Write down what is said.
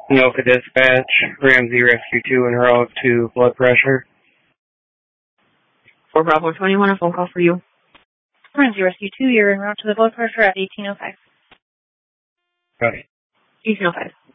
Anoka Dispatch, Ramsey Rescue 2 en route to blood pressure. 4 Bravo 21, a phone call for you. Ramsey Rescue 2, you're en route to the blood pressure at 1805. Got it. 1805.